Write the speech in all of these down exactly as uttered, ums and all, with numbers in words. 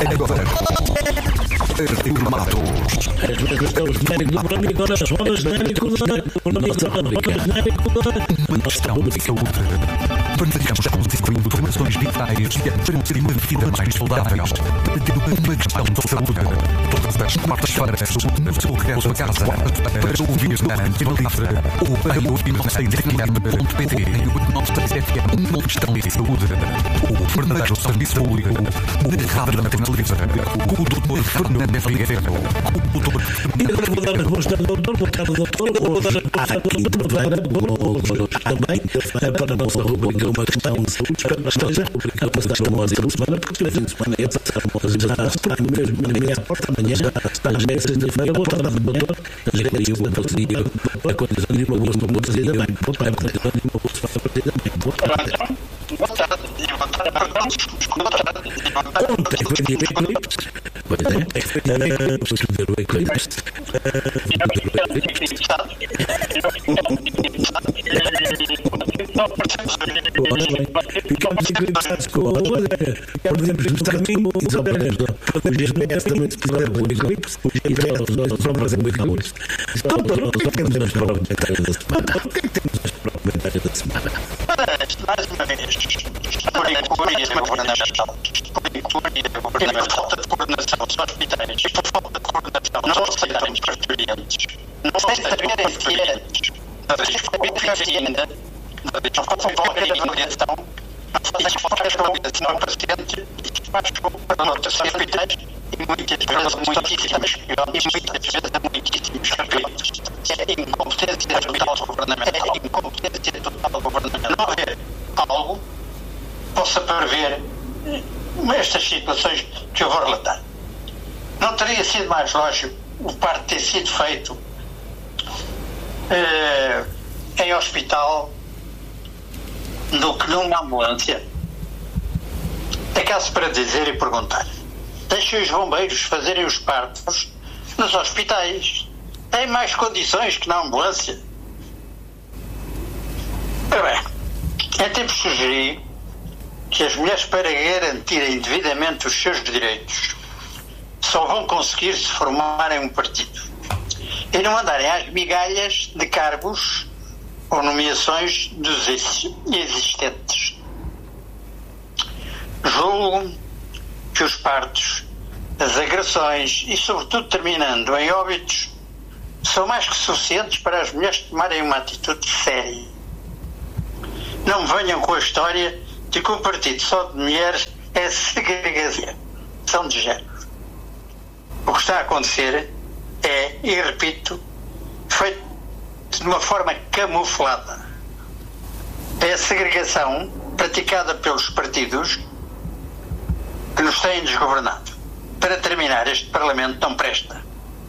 Agora. Informado. Uma questão de saúde. Verificamos a condição de informações vitais para um ser uma vida mais saudável. Uma questão de saúde. Todas as quartas-feiras, no seu regresso a casa, para ouvir durante o livre ou para ouvir no C F M ponto P T, nossa F M, uma questão de saúde. O verdadeiro serviço público, o rádio na televisão, o doutor Fernando Figueiredo, o doutor Fernando também para a nossa rubrica uma questão de saúde, espero que esteja a passar uma hora de semana, porque tive fim de semana e a passar uma hora de semana, mesmo na minha porta amanhã, às vezes de feira, vou estar no doutor, a gente aí o fazer a condição de uma boa uma partida bem, vou para a condição de uma boa partida bem, vou para ontem foi dia Eclipse, pois é, vou escrever o Eclipse, ficamos sincronizados com a outra, podemos estar mínimo e só podemos G P S também se precisar do Eclipse, o G P S nós só fazemos Eclipse. Então, o que é que temos nas provas comentários da semana? O que é que temos nas provas comentários da semana? Mais uma vez, por incuria governamental, por incuria governamental, por falta de coordenação dos hospitais, por falta de coordenação, não aceitarem pacientes, não aceitarem pacientes, não aceitarem ainda, não fazem qualquer avaliação, não fazem qualquer avaliação paciente, mas para outros hospitais e muitas vezes muitíssimos e muitas vezes muitíssimos serviços. É incompetência total governamental, é incompetência total governamental. Não haver algo que possa prever estas situações que eu vou relatar. Não teria sido mais lógico o parto ter sido feito eh, em hospital do que numa ambulância? É caso para dizer e perguntar. Deixem os bombeiros fazerem os partos nos hospitais. Têm mais condições que na ambulância. Ora bem, é tempo sugerir que as mulheres, para garantirem devidamente os seus direitos, só vão conseguir se formarem um partido e não andarem às migalhas de cargos ou nomeações dos existentes. Julgo que os partos, as agressões e, sobretudo, terminando em óbitos, são mais que suficientes para as mulheres tomarem uma atitude séria. Não me venham com a história de que um partido só de mulheres é segregação de género. O que está a acontecer é, e repito, feito de uma forma camuflada. É a segregação praticada pelos partidos que nos têm desgovernado. Para terminar, este Parlamento não presta.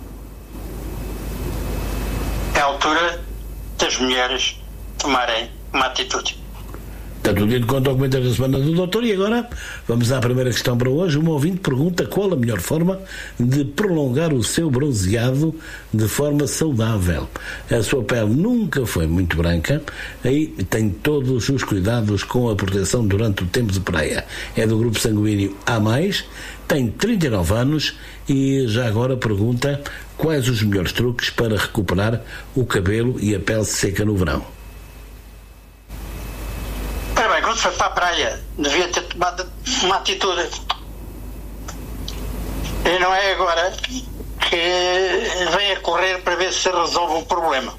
É a altura das mulheres tomarem uma atitude. Está tudo indo quanto ao comentário da semana do doutor. E agora vamos à primeira questão para hoje. Uma ouvinte pergunta qual a melhor forma de prolongar o seu bronzeado de forma saudável. A sua pele nunca foi muito branca e tem todos os cuidados com a proteção durante o tempo de praia. É do grupo sanguíneo A mais, tem trinta e nove anos e já agora pergunta quais os melhores truques para recuperar o cabelo e a pele seca no verão. Ora bem, quando foi para a praia devia ter tomado uma atitude. E não é agora que vem a correr para ver se resolve o problema.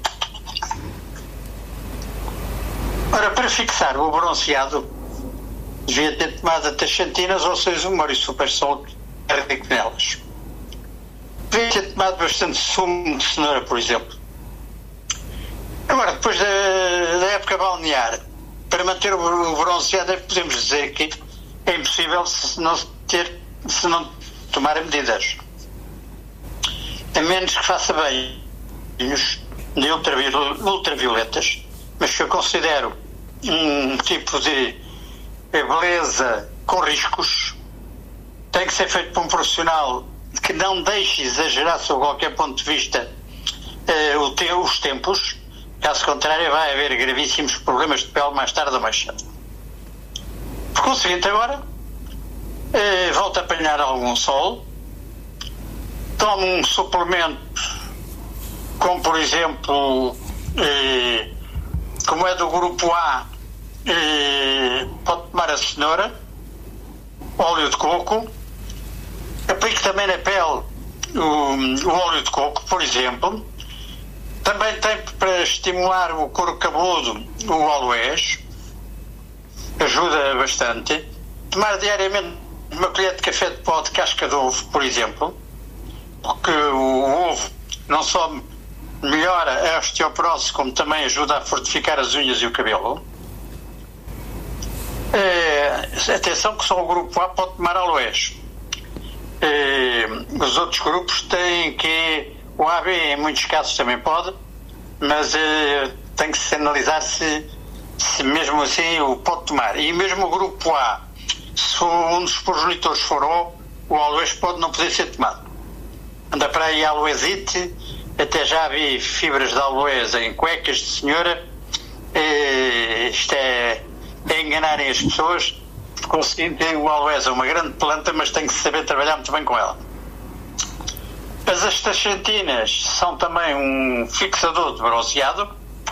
Ora, para fixar o bronzeado devia ter tomado as taxantinas ou seis humor e super sol nelas. Devia ter tomado bastante sumo de cenoura, por exemplo. Agora, depois da, da época balnear, para manter o bronzeado, podemos dizer que é impossível se não, ter, se não tomar medidas. A menos que faça banhos de ultravioletas, mas que eu considero um tipo de beleza com riscos, tem que ser feito por um profissional que não deixe exagerar sob qualquer ponto de vista uh, o te- os tempos. Caso contrário, vai haver gravíssimos problemas de pele mais tarde ou mais cedo. Por conseguinte, agora, eh, volto a apanhar algum sol, tomo um suplemento, como por exemplo, eh, como é do grupo A, eh, pode tomar a cenoura, óleo de coco, aplico também na pele o, o óleo de coco, por exemplo. Também tem para estimular o couro cabeludo o aloés, ajuda bastante. Tomar diariamente uma colher de café de pó de casca de ovo, por exemplo, porque o ovo não só melhora a osteoporose, como também ajuda a fortificar as unhas e o cabelo. É, atenção que só o grupo A pode tomar aloés. É, os outros grupos têm que... O A B em muitos casos também pode, mas é, tem que se analisar se, se mesmo assim o pode tomar. E mesmo o grupo A, se um dos progenitores for O, o aloés pode não poder ser tomado. Anda para aí a aloesite, até já vi fibras de aloés em cuecas de senhora. É, isto é, é enganarem as pessoas. Conseguindo, o aloés é uma grande planta, mas tem que saber trabalhar muito bem com ela. As astaxantinas são também um fixador de bronzeado.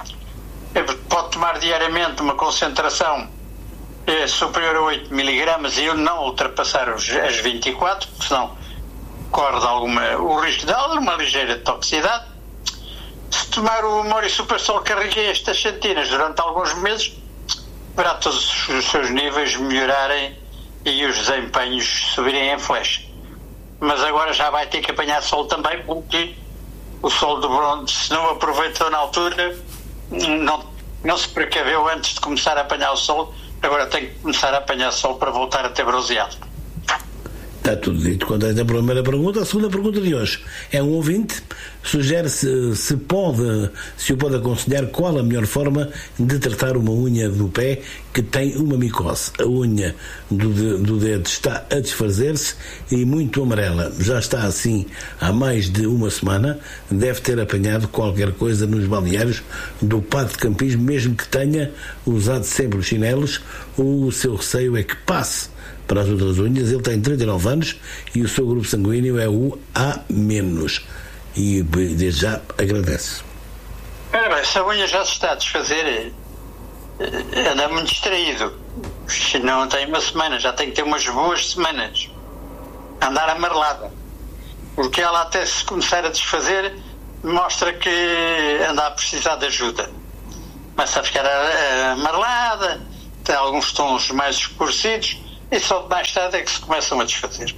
Pode tomar diariamente uma concentração eh, superior a oito miligramas e não ultrapassar os, as vinte e quatro, porque senão corre de alguma, o risco de alguma ligeira toxicidade. Se tomar o Mori Super Sol carreguei as astaxantinas durante alguns meses, verá todos os seus níveis melhorarem e os desempenhos subirem em flecha. Mas agora já vai ter que apanhar sol também, porque o sol do bronze, se não aproveitou na altura, não, não se precaveu antes de começar a apanhar o sol, agora tem que começar a apanhar sol para voltar a ter bronzeado. Está tudo dito quanto a primeira pergunta. A segunda pergunta de hoje é um ouvinte, sugere-se se pode, se o pode aconselhar qual a melhor forma de tratar uma unha do pé que tem uma micose. A unha do, do dedo está a desfazer-se e muito amarela. Já está assim há mais de uma semana. Deve ter apanhado qualquer coisa nos balneários do Pato de Campismo, mesmo que tenha usado sempre os chinelos. O seu receio é que passe para as outras unhas. Ele tem trinta e nove anos e o seu grupo sanguíneo é o A menos. E desde já agradece. Ora bem, se a unha já se está a desfazer, anda muito distraído. Se não tem uma semana, já tem que ter umas boas semanas. Andar amarelada. Porque ela até se começar a desfazer, mostra que anda a precisar de ajuda. Começa a ficar amarelada, tem alguns tons mais escurecidos, e só de mais tarde é que se começam a desfazer.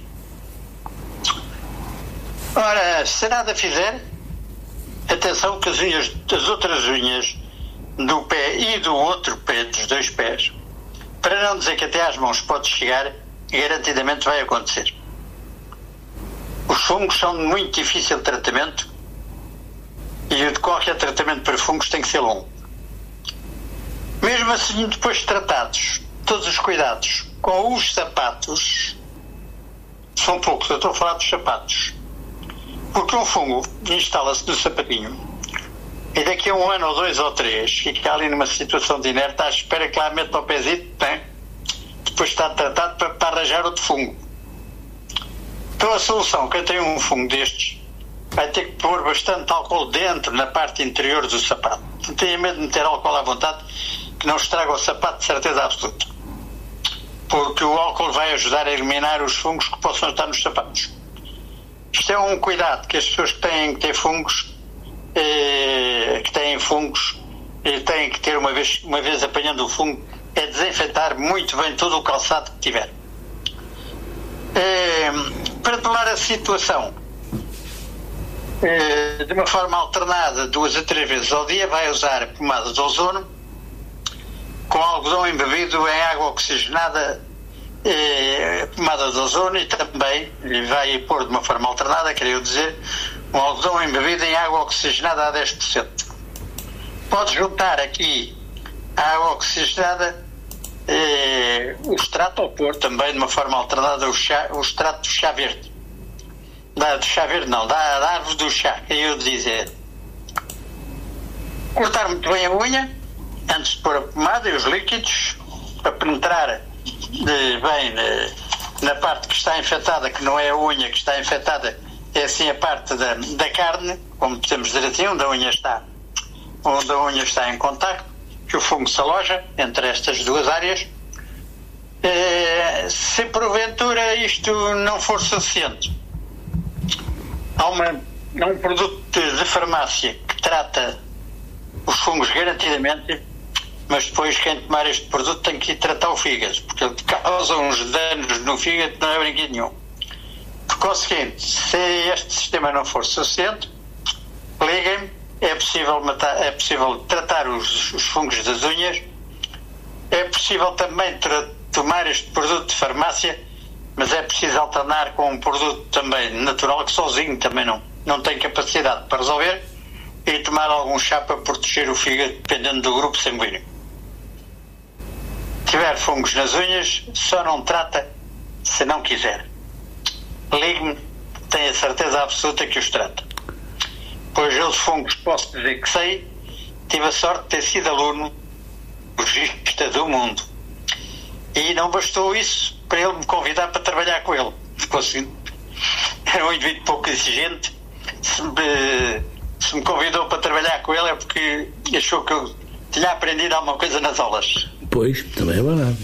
Ora, se nada fizer, atenção que as unhas, as outras unhas do pé e do outro pé, dos dois pés, para não dizer que até às mãos pode chegar, garantidamente vai acontecer. Os fungos são de muito difícil tratamento e o de qualquer tratamento para fungos tem que ser longo. Mesmo assim, depois de tratados, todos os cuidados com os sapatos, são poucos, eu estou a falar dos sapatos, porque um fungo instala-se no sapatinho e daqui a um ano ou dois ou três fica ali numa situação de inerte à espera que lá meta o pezinho, né? Depois está tratado para, para arranjar outro fungo. Então a solução, quem tem um fungo destes vai ter que pôr bastante álcool dentro, na parte interior do sapato. Não tenha medo de meter álcool à vontade, que não estraga o sapato de certeza absoluta, porque o álcool vai ajudar a eliminar os fungos que possam estar nos sapatos. Isto é um cuidado que as pessoas que têm que ter fungos, eh, que têm fungos, eh, têm que ter uma vez, uma vez apanhando o fungo, é desinfetar muito bem todo o calçado que tiver. Eh, para tomar a situação eh, de uma forma alternada, duas a três vezes ao dia, vai usar pomada de ozono com algodão embebido em água oxigenada, eh, pomada de ozono, e também vai pôr de uma forma alternada, queria dizer, um algodão embebido em água oxigenada a dez por cento. Pode juntar aqui a água oxigenada, eh, o extrato, ou pôr também de uma forma alternada o, chá, o extrato do chá verde. Da, do chá verde não, da, da árvore do chá, queria eu dizer. Cortar muito bem a unha antes de pôr a pomada e os líquidos, para penetrar de, bem de, na parte que está infectada, que não é a unha que está infectada, é assim a parte da, da carne, como podemos dizer assim, onde a unha está, onde a unha está em contacto, que o fungo se aloja entre estas duas áreas. Eh, se porventura isto não for suficiente, há, uma, há um produto de, de farmácia que trata os fungos garantidamente, mas depois quem tomar este produto tem que ir tratar o fígado, porque ele causa uns danos no fígado que não é brinquedo nenhum. Por conseguinte, se este sistema não for suficiente, liguem-me, é possível, matar, é possível tratar os, os fungos das unhas, é possível também tra- tomar este produto de farmácia, mas é preciso alternar com um produto também natural, que sozinho também não, não tem capacidade para resolver, e tomar algum chá para proteger o fígado, dependendo do grupo sanguíneo. Se tiver fungos nas unhas, só não trata se não quiser. Ligue-me, tenho a certeza absoluta que os trata. Pois eu de fungos posso dizer que sei, tive a sorte de ter sido aluno urologista do mundo. E não bastou isso para ele me convidar para trabalhar com ele. Ficou assim. Era um indivíduo pouco exigente. Se me, se me convidou para trabalhar com ele é porque achou que eu tinha aprendido alguma coisa nas aulas. Pois, também é verdade.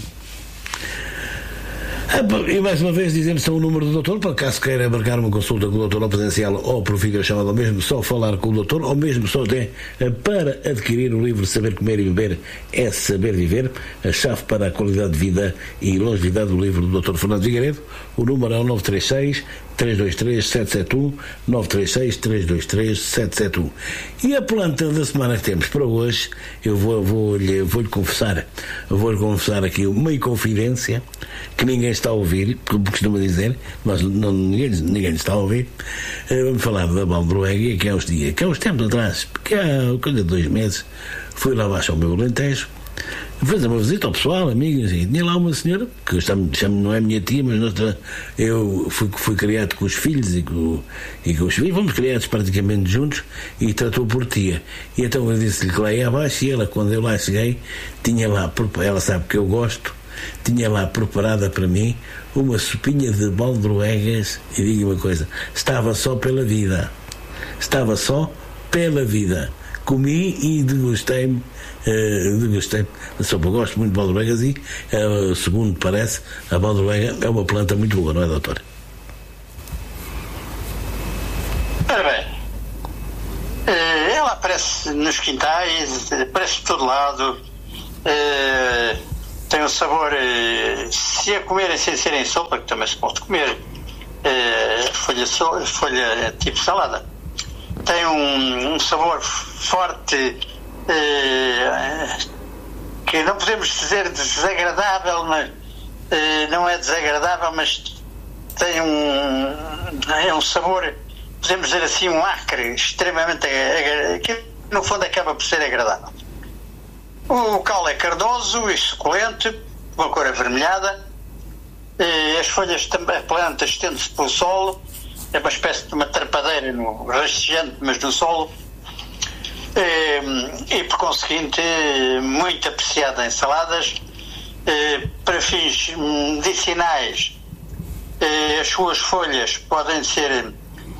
E mais uma vez dizemos o número do doutor, para caso queira marcar uma consulta com o doutor, ou presencial ou por videochamada, ou mesmo só falar com o doutor, ou mesmo só até para adquirir o livro Saber Comer e Beber é Saber Viver, a chave para a qualidade de vida e longevidade do livro do doutor Fernando Figueiredo. O número é o nove três seis, três dois três, sete sete um, nove três seis, três dois três, sete sete um. E a planta da semana que temos para hoje, eu vou, vou, lhe, vou lhe confessar, vou lhe confessar aqui uma confidência que ninguém está a ouvir, como costuma dizer, mas não, ninguém, ninguém está a ouvir. Vamos falar da Baldroegia, que há uns dias, que há uns tempos atrás, que há coisa de dois meses, fui lá abaixo ao meu Alentejo, fazer uma visita ao pessoal, amigos, e tinha lá uma senhora, que eu chamo, chamo, não é minha tia, mas nós, eu fui, fui criado com os filhos e com, e com os filhos, fomos criados praticamente juntos, e tratou por tia. E então eu disse-lhe que lá ia abaixo, e ela, quando eu lá cheguei, tinha lá, ela sabe que eu gosto, tinha lá preparada para mim uma sopinha de baldroegas, e digo uma coisa, estava só pela vida, estava só pela vida. Comi e degustei-me, uh, degustei-me a sopa. Eu gosto muito de baldroegas e, uh, segundo parece, a baldroega é uma planta muito boa, não é, doutor? Ora bem, uh, ela aparece nos quintais, aparece de todo lado, uh, tem um sabor, uh, se a comerem sem ser em sopa, que também se pode comer, uh, folha, so, folha tipo salada, tem um, um sabor forte, eh, que não podemos dizer desagradável, mas eh, não é desagradável, mas tem um, é um sabor, podemos dizer assim, um acre extremamente agradável, que no fundo acaba por ser agradável. O caule é carnoso e suculento, uma cor avermelhada, eh, as folhas também, a planta estende-se pelo solo, é uma espécie de uma trepadeira no rastejante, mas no solo, e, e por conseguinte muito apreciada em saladas, para fins medicinais. As suas folhas podem ser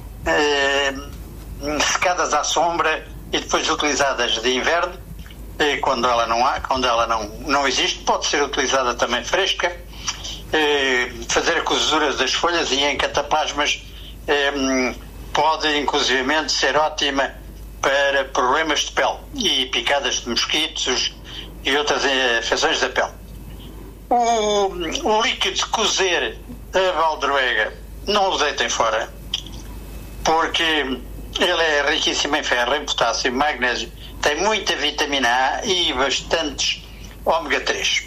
secadas à sombra e depois utilizadas de inverno, quando ela não há, quando ela não, não existe. Pode ser utilizada também fresca, fazer a cozedura das folhas, e em cataplasmas Um, pode inclusivamente ser ótima para problemas de pele e picadas de mosquitos e outras infecções da pele. O, o líquido de cozer a baldroega não o deitem fora, porque ele é riquíssimo em ferro, em potássio, em magnésio, tem muita vitamina A e bastantes ômega três.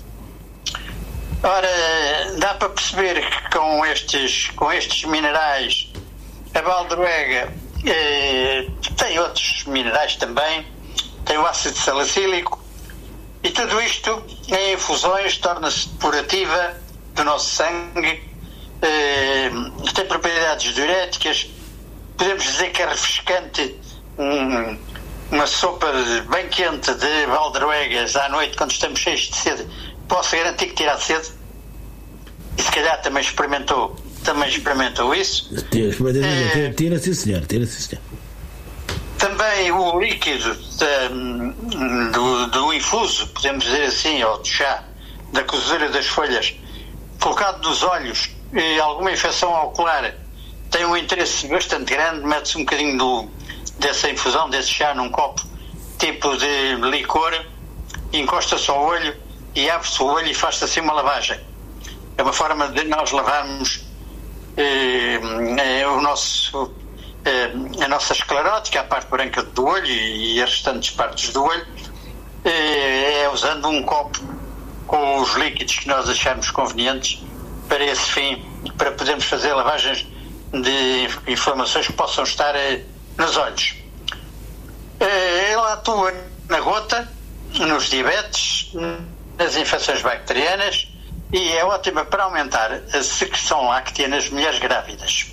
Ora, dá para perceber que com estes, com estes minerais, a baldroega eh, tem outros minerais também, tem o ácido salicílico, e tudo isto em infusões torna-se depurativa do nosso sangue, eh, tem propriedades diuréticas. Podemos dizer que é refrescante um, uma sopa bem quente de baldroegas à noite, quando estamos cheios de sede. Posso garantir que tira a sede. e se calhar também experimentou, também experimentou isso. Tira, tira, tira sim senhor, tira sim senhor. Também o líquido da, do, do infuso, podemos dizer assim, ou do chá, da cozedura das folhas, colocado nos olhos e alguma infecção ocular, tem um interesse bastante grande. Mete-se um bocadinho do, dessa infusão, desse chá, num copo tipo de licor, encosta-se ao olho e abre-se o olho e faz-se assim uma lavagem. É uma forma de nós lavarmos eh, eh, o nosso, eh, a nossa esclerótica, a parte branca do olho e, e as restantes partes do olho, eh, é usando um copo com os líquidos que nós acharmos convenientes para esse fim, para podermos fazer lavagens de inflamações que possam estar eh, nos olhos. Eh, ele atua na gota, nos diabetes, nas infecções bacterianas e é ótima para aumentar a secreção láctea nas mulheres grávidas.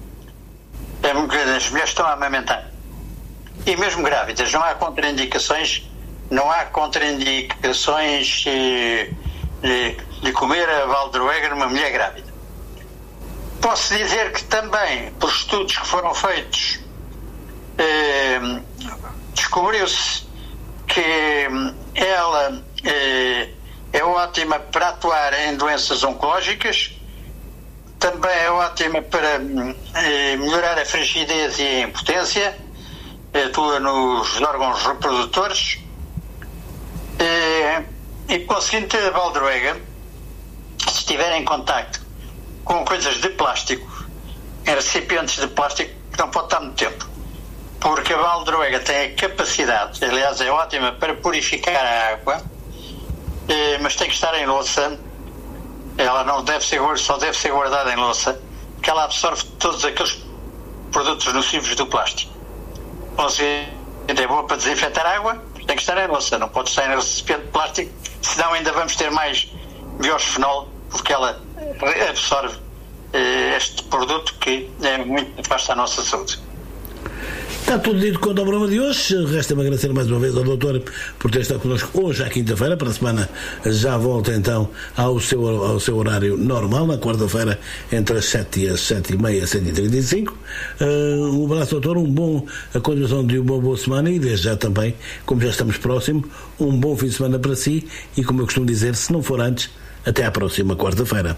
As mulheres estão a amamentar. E mesmo grávidas, não há contraindicações, não há contraindicações eh, de, de comer a Valdroega numa mulher grávida. Posso dizer que também, por estudos que foram feitos, eh, descobriu-se que ela eh, é ótima para atuar em doenças oncológicas, também é ótima para eh, melhorar a frigidez e a impotência, atua nos órgãos reprodutores, eh, e conseguinte a Valdroega, se estiver em contacto com coisas de plástico, em recipientes de plástico, não pode estar muito tempo, porque a Valdroega tem a capacidade, aliás é ótima para purificar a água, eh, mas tem que estar em louça. Ela não deve ser, só deve ser guardada em louça, porque ela absorve todos aqueles produtos nocivos do plástico. Ou seja, é boa para desinfetar água, tem que estar em louça, não pode estar em recipiente de plástico, senão ainda vamos ter mais biosfenol, porque ela absorve eh, este produto que é muito nefasto à nossa saúde. Está tudo dito quanto ao programa de hoje. Resta-me agradecer mais uma vez ao doutor por ter estado connosco hoje à quinta-feira. Para a semana já volta então ao seu, ao seu horário normal, na quarta-feira entre as sete e as sete e meia, cento e trinta e cinco. Uh, um abraço, doutor, um bom, a continuação de uma boa semana e desde já também, como já estamos próximos, um bom fim de semana para si e, como eu costumo dizer, se não for antes, até à próxima quarta-feira.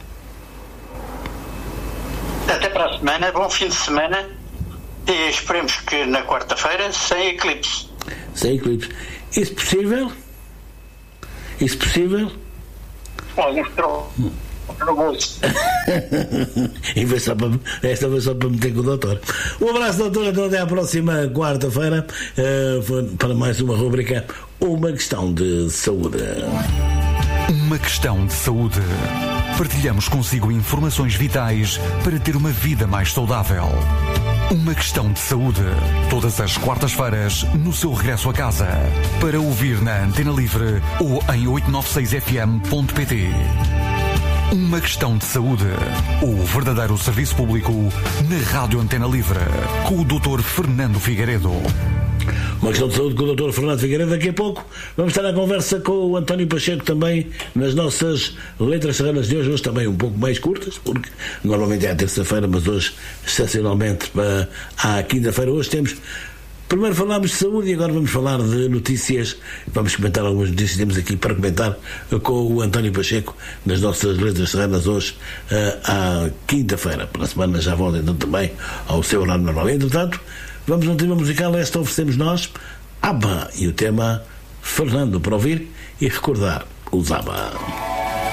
Até para a semana, bom fim de semana. E esperemos que na quarta-feira sem eclipse. Sem eclipse. Isso possível? Isso possível? Olha, estou nervoso. Esta vez só para meter com o doutor. Um abraço, doutor. Então até à próxima quarta-feira uh, para mais uma rubrica Uma Questão de Saúde. Uma questão de saúde. Partilhamos consigo informações vitais para ter uma vida mais saudável. Uma questão de saúde. Todas as quartas-feiras, no seu regresso a casa. Para ouvir na Antena Livre ou em oito nove seis f m ponto p t. Uma questão de saúde. O verdadeiro serviço público na Rádio Antena Livre. Com o doutor Fernando Figueiredo. Uma questão de saúde com o doutor Fernando Figueiredo. Daqui a pouco vamos estar à conversa com o António Pacheco também nas nossas letras serranas de hoje. Hoje também um pouco mais curtas, porque normalmente é à terça-feira, mas hoje, excepcionalmente, à quinta-feira. Hoje temos... Primeiro falámos de saúde e agora vamos falar de notícias. Vamos comentar algumas notícias que temos aqui para comentar com o António Pacheco nas nossas letras serranas hoje, à quinta-feira. Para a semana já volta então também ao seu horário normal. Entretanto, vamos a um tema musical. Esta oferecemos nós, ABBA, e o tema Fernando, para ouvir e recordar os ABBA.